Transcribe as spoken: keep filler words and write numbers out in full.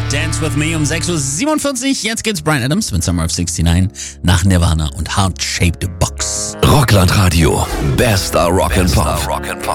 Dance With Me um sechs Uhr siebenundvierzig. Jetzt geht's Bryan Adams mit Summer of neunundsechzig nach Nirvana und Heart Shaped Box. Rockland Radio. Bester Rock and Pop.